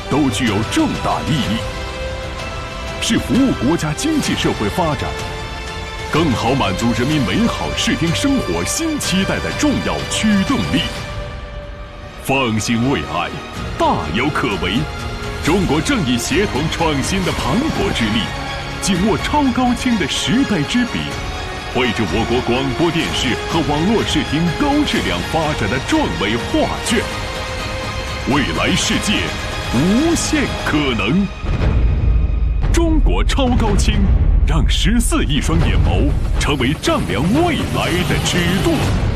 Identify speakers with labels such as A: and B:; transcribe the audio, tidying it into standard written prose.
A: 都具有重大意义，是服务国家经济社会发展，更好满足人民美好视听生活新期待的重要驱动力。方兴未艾，大有可为。中国正以协同创新的磅礴之力，紧握超高清的时代之笔，绘制我国广播电视和网络视听高质量发展的壮伟画卷。未来世界无限可能。中国超高清，让14亿双眼眸成为丈量未来的尺度。